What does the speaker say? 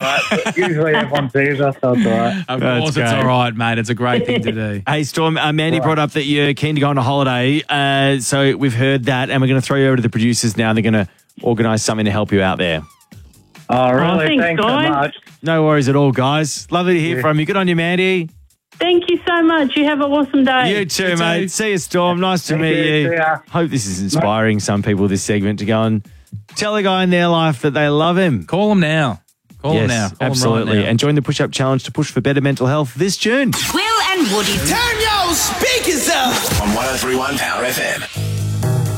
right. Usually everyone sees us, so it's all right. Of course, it's all right, mate. It's a great thing to do. Hey, Storm, Mandy brought up that you're keen to go on a holiday. So we've heard that, and we're going to throw you over to the producers now. They're going to organise something to help you out there. Oh, really? Thanks so much. No worries at all, guys. Lovely to hear from you. Good on you, Mandy. Thank you so much. You have an awesome day. You too, mate. See you, Storm. Nice to meet you. See ya. Hope this is inspiring some people, this segment, to go and tell a guy in their life that they love him. Call him now. Call him now. Call Absolutely. him right now. And join the Push Up Challenge to push for better mental health this June. Will and Woody. Turn your speakers up On 103.1 Power FM.